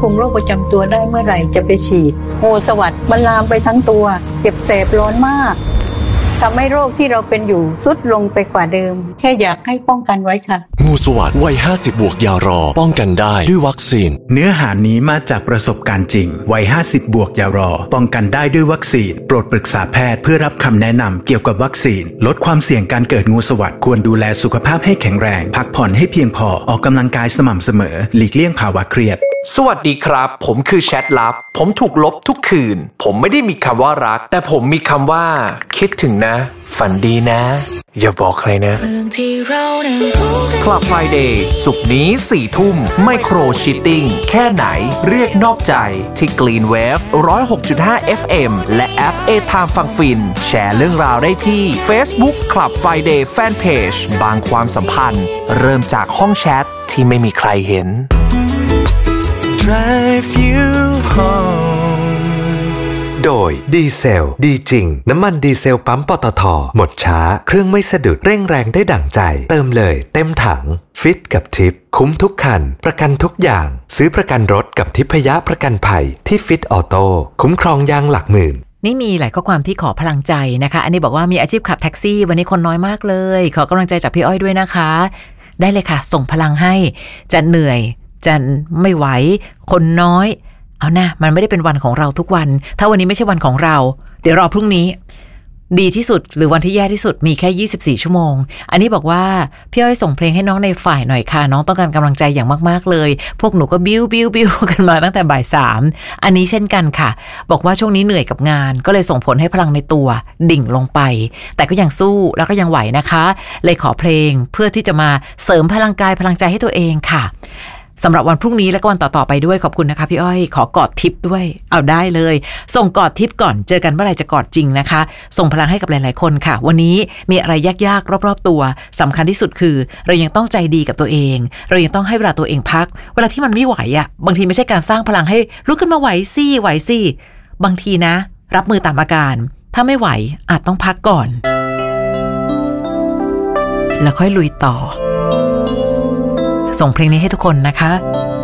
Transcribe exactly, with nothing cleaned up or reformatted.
คุมโรคประจำตัวได้เมื่อไหร่จะไปฉีดงูสวัสด์มันลามไปทั้งตัวเจ็บแสบร้อนมากทำให้โรคที่เราเป็นอยู่ทรุดลงไปกว่าเดิมแค่อยากให้ป้องกันไว้ค่ะงูสวัสด์วัยห้าสิบบวกยารอป้องกันได้ด้วยวัคซีนเนื้อหานี้มาจากประสบการณ์จริงวัยห้าสิบบวกยารอป้องกันได้ด้วยวัคซีนโปรดปรึกษาแพทย์เพื่อรับคำแนะนำเกี่ยวกับวัคซีนลดความเสี่ยงการเกิดงูสวัสด์ควรดูแลสุขภาพให้แข็งแรงพักผ่อนให้เพียงพอออกกำลังกายสม่ำเสมอหลีกเลี่ยงภาวะเครียดสวัสดีครับผมคือแชทลับผมถูกลบทุกคืนผมไม่ได้มีคำว่ารักแต่ผมมีคำว่าคิดถึงนะฝันดีนะอย่าบอกใครนะคลับ Friday ศุกร์นี้สี่ทุ่มไมโครชีตติ้งแค่ไหนเรียกนอกใจที่ Green Wave หนึ่งศูนย์หกจุดห้า เอฟ เอ็ม และแอป A-Time ฟังฟินแชร์เรื่องราวได้ที่ Facebook Club Friday Fanpage บางความสัมพันธ์เริ่มจากห้องแชทที่ไม่มีใครเห็น Drive you home โดยดีเซลดีจริงน้ำมันดีเซลปั๊มปตท.หมดช้าเครื่องไม่สะดุดเร่งแรงได้ดั่งใจเติมเลยเต็มถังฟิตกับทิปคุ้มทุกคันประกันทุกอย่างซื้อประกันรถกับทิพยประกันภัยที่ฟิตออโต้คุ้มครองยางหลักหมื่นนี่มีหลายข้อความที่ขอพลังใจนะคะอันนี้บอกว่ามีอาชีพขับแท็กซี่วันนี้คนน้อยมากเลยขอกำลังใจจากพี่อ้อยด้วยนะคะได้เลยค่ะส่งพลังให้จะเหนื่อยจะไม่ไหวคนน้อยเอานะมันไม่ได้เป็นวันของเราทุกวันถ้าวันนี้ไม่ใช่วันของเราเดี๋ยวรอพรุ่งนี้ดีที่สุดหรือวันที่แย่ที่สุดมีแค่ยี่สิบสี่ชั่วโมงอันนี้บอกว่าพี่อ้อยส่งเพลงให้น้องในฝ่ายหน่อยค่ะน้องต้องการกำลังใจอย่างมากๆเลยพวกหนูก็บิ้วบิ้วบิ้วกันมาตั้งแต่บ่ายสามอันนี้เช่นกันค่ะบอกว่าช่วงนี้เหนื่อยกับงานก็เลยส่งผลให้พลังในตัวดิ่งลงไปแต่ก็ยังสู้แล้วก็ยังไหวนะคะเลยขอเพลงเพื่อที่จะมาเสริมพลังกายพลังใจให้ตัวเองค่ะสำหรับวันพรุ่งนี้และก็วันต่อๆไปด้วยขอบคุณนะคะพี่อ้อยขอกอดทิปด้วยเอาได้เลยส่งกอดทิปก่อนเจอกันเมื่อไหร่จะกอดจริงนะคะส่งพลังให้กับหลายๆคนค่ะวันนี้มีอะไรยากๆรอบๆตัวสำคัญที่สุดคือเรายังต้องใจดีกับตัวเองเรายังต้องให้เวลาตัวเองพักเวลาที่มันไม่ไหวอ่ะบางทีไม่ใช่การสร้างพลังให้ลุกขึ้นมาไหวสิไหวสิบางทีนะรับมือตามอาการถ้าไม่ไหวอาจต้องพักก่อนแล้วค่อยลุยต่อส่งเพลงนี้ให้ทุกคนนะคะ